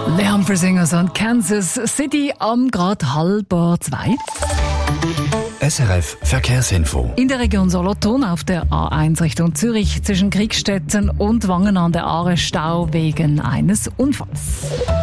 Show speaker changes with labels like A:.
A: The Humphrey Singers und Kansas City am grad 1:30.
B: SRF Verkehrsinfo.
A: In der Region Solothurn auf der A1 Richtung Zürich zwischen Kriegstetten und Wangen an der Aare Stau wegen eines Unfalls.